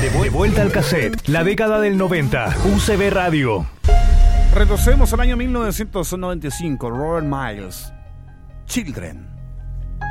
De vuelta al cassette, la década del 90, UCB Radio. Retrocedemos al año 1995, Robert Miles, Children.